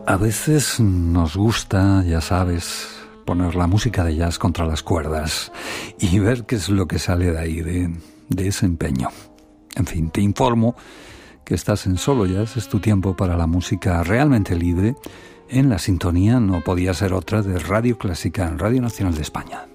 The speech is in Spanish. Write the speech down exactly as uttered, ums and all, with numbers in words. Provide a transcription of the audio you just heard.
A veces nos gusta, ya sabes, poner la música de jazz contra las cuerdas y ver qué es lo que sale de ahí, de, de ese empeño. En fin, te informo que estás en Solo Jazz, es tu tiempo para la música realmente libre, en la sintonía no podía ser otra de Radio Clásica en Radio Nacional de España.